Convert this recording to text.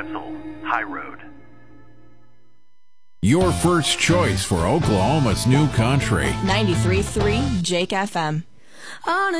Wetzel, High Road. Your first choice for Oklahoma's new country. 93.3 Jake FM. On a